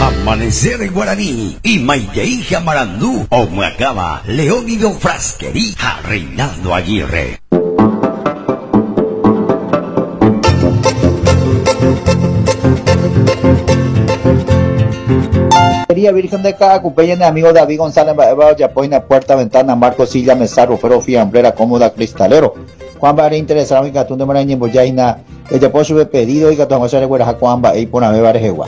Amanecer en Guaraní y Maiteija Marandú, Omuacaba, Leónido Frasquerí, a Reinaldo Aguirre. Virgen de Cacupeya, amigo David González, Yapoina, Puerta, Ventana, Marco Silla, Mesaro, Pero, Fiambrera, Cómoda, Cristalero. Juan Barre interesado en Catún de Maraña, Boyaina, el Yapo sube pedido y Catún José Reguera, Juan Barre, y Poname Barejegua.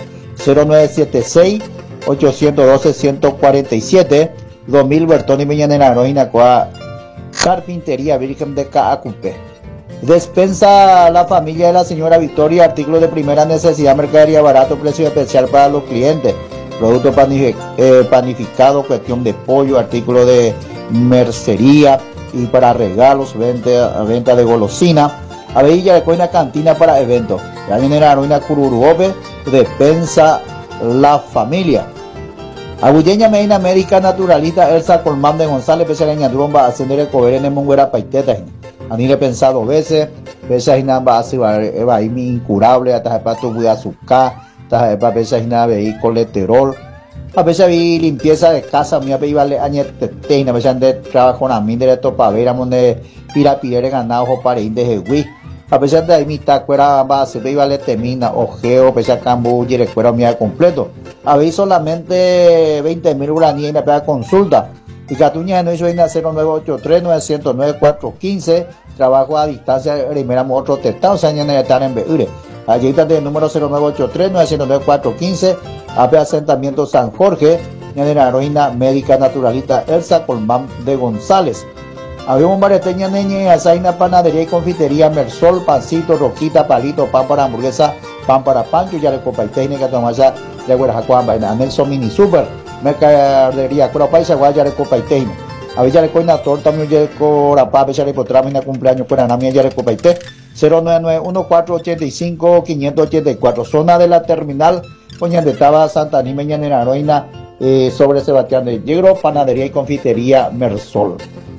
0976-812-147, 2000 Bertoni Miñanera, Roina, Coa, Carpintería, Virgen de Cacupe. Despensa la familia de la señora Victoria, artículos de primera necesidad, mercadería barato, precio especial para los clientes. Producto panificado, cuestión de pollo, artículo de mercería y para regalos, venta de golosina. Avella de Coina, cantina para eventos. Ya viene la ruina Cururuope, despensa la familia. Agulleña Medina América Naturalista Elsa Colmán de González, Pesareña Dromba, ascender el cover en el Monguera Paiteta. Anile pensado veces, pesa y nada, va a mi incurable, hasta el pato voy a azúcar. A veces hay colesterol, a veces hay limpieza de casa, muy a veces vale añete, a veces de trabajo en la mina de topavera, donde pirapire ganado o para de jehui, a veces de ahí mitad cuera base, veis vale termina, ojeo, a veces cambu, y recuerdo mi completo, a veces solamente 20.000 uraníes y me pega consulta, y Catuña no hizo en 0983-909-415, trabajo a distancia, primera otro testado, o sea, ya no estar en Beure. Allí está el número 0983-909-415, AP Asentamiento San Jorge, en la heroína médica naturalista Elsa Colmán de González. Había un bareteña neñe, azaina, panadería y confitería, Mersol, pancito, roquita, palito, pan para hamburguesa, pan para pancho, ya le copa y técnica, tomasa, de Guarajacuan, vaina, Nelson Mini Super, mercadería, cura paisa, guaya, le copa y técnica. A ver, ya le coina torta, mi ya le corapá, ya le potramina cumpleaños, pues a mí ya le copa y té. 099-1485-584, zona de la terminal, Oñandetaba, Santa Anímeña, en Heroína, sobre Sebastián de Yegro, panadería y confitería Mersol.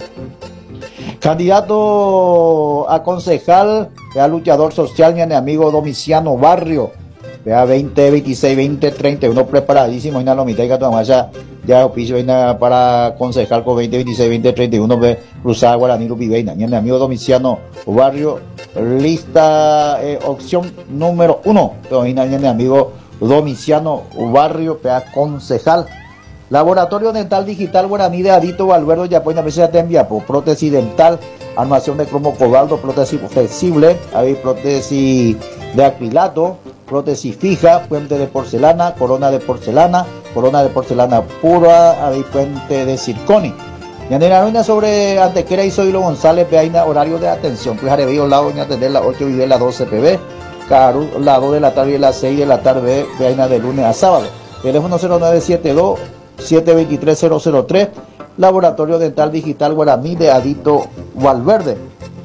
Candidato a concejal, a luchador social, mi amigo Domiciano Barrio, vea 20, 26, 20, 31, preparadísimo, y la mitad ya oficio para concejal con 20, 26, 20, 31, cruzada Guaraní Lupiveina, mi amigo Domiciano Barrio, lista, opción número 1, mi amigo Domiciano Barrio, concejal. Laboratorio Dental Digital Guaraní de Adito Valverde, Yapoina, veces te envía por prótesis dental, armación de cromo cobalto, prótesis flexible, hay prótesis de acrilato, prótesis fija, puente de porcelana, corona de porcelana pura, hay puente de circonia. Y en la sobre Antequera y Zoilo González, Peaina, horario de atención, pues Arevillo lado, doña atender las 8 y las 12 pb, Caru, las 2 de la tarde y las 6 de la tarde, Peaina de lunes a sábado. Teléfono 0972-723-003, Laboratorio Dental Digital Guaraní de Adito Valverde.